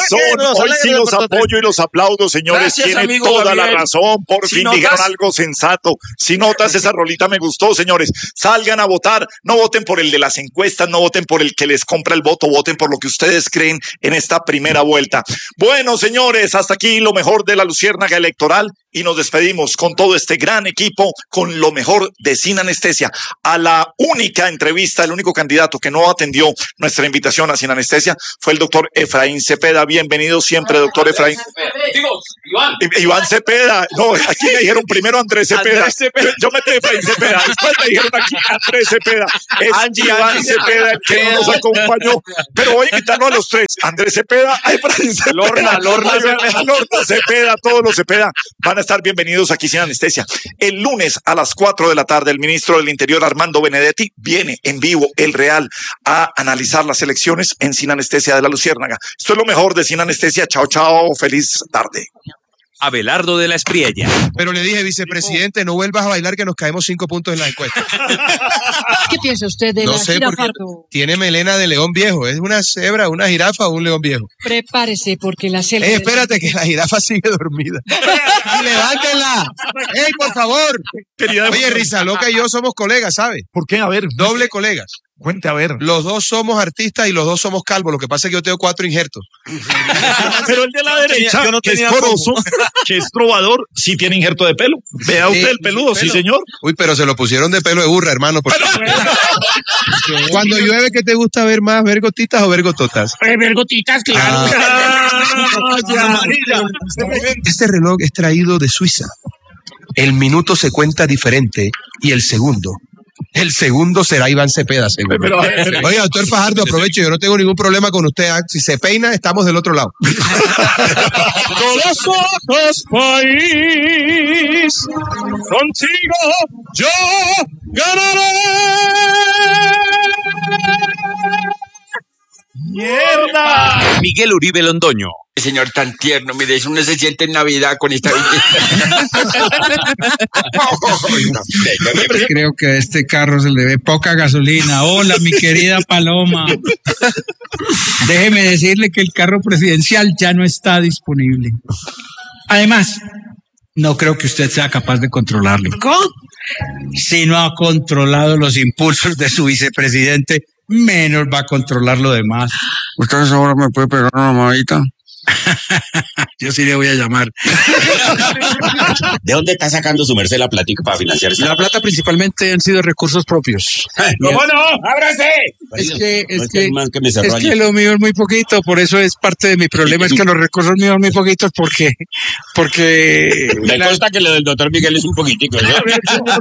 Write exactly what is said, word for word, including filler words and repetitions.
razón, los hoy sí alegres los por apoyo y los aplaudo, señores. Gracias, Tiene amigo toda Gabriel. la razón, por Si fin notas- dijeron algo sensato. Si notas, esa rolita me gustó, señores. Salgan a votar, no voten por el de las encuestas, no voten por el que les compra el voto, voten por lo que ustedes creen en esta primera vuelta. Bueno, señores, hasta aquí lo mejor de la Luciérnaga Electoral y nos despedimos con todo este gran equipo, con lo mejor de Sin Anestesia. A la única entrevista, el único candidato que no atendió nuestra invitación a Sin Anestesia fue el doctor Efraín Cepeda. Bienvenido siempre, doctor Efraín. Digo, Iván. I- Iván Cepeda. No, aquí me dijeron primero Andrés Cepeda. Andrés Cepeda. Yo metí Efraín Cepeda. Después me dijeron aquí Andrés Cepeda. Es Angie, Iván Angie Cepeda el que no nos acompañó. Pero voy a invitarlo a los tres. Andrés Cepeda, a Efraín Cepeda. Lorna, Lorna Ay, Cepeda. Lorna Cepeda, todos los Cepeda van a estar bienvenidos aquí Sin Anestesia. El lunes a las cuatro de la tarde, el ministro del Interior, Armando Benedetti, viene en vivo, el Real, a analizar las elecciones en Sin Anestesia de la Luciérnaga. Esto es lo mejor de Sin Anestesia. Chao, chao. Feliz tarde. Abelardo de la Espriella. Pero le dije, vicepresidente, no vuelvas a bailar que nos caemos cinco puntos en la encuesta. ¿Qué piensa usted de No la sé, gira porque Fardo? tiene melena de león viejo. ¿Es una cebra, una jirafa o un león viejo? Prepárese porque la selva... Eh, espérate, que la jirafa sigue dormida. ¡Levántenla! ¡Ey, por favor! Querida, Oye, Risa Loca y yo somos colegas, ¿sabes? ¿por qué? A ver, Doble colegas. cuente, a ver. Los dos somos artistas y los dos somos calvos. Lo que pasa es que yo tengo cuatro injertos. Pero el de la derecha, yo no que es tenía poroso, que es trovador, sí tiene injerto de pelo. Vea usted Sí, el peludo, sí, pelo. señor. Uy, pero se lo pusieron de pelo de burra, hermano. porque- Cuando llueve, ¿qué te gusta ver más? ¿Ver gotitas o ver gototas? ver gotitas, claro. Este reloj es traído de Suiza. El minuto se cuenta diferente y el segundo. El segundo será Iván Cepeda, seguro. Pero, a ver, Oiga, doctor Fajardo, aprovecho, yo no tengo ningún problema con usted. ¿ah? Si se peina, estamos del otro lado. Con los ojos, país, contigo yo ganaré. ¡Mierda! Miguel Uribe Londoño. Señor tan tierno, mire, eso no se siente en Navidad con esta Creo que a este carro se le ve poca gasolina. Hola, mi querida Paloma. Déjeme decirle que el carro presidencial ya no está disponible. Además, no creo que usted sea capaz de controlarlo. ¿Cómo? Si no ha controlado los impulsos de su vicepresidente, menos va a controlar lo demás. ¿Usted ahora me puede pegar una mamadita? Yo sí le voy a llamar. ¿De dónde está sacando su merced la plática para financiar esta? La plata principalmente han sido recursos propios. ¿Cómo no? ¡Ábrase! Es que, No es que, el man que me cerró es allí. que lo mío es muy poquito, por eso es parte de mi problema, es que los recursos míos son muy poquitos porque, porque Me consta que lo del doctor Miguel es un poquitico, ¿no?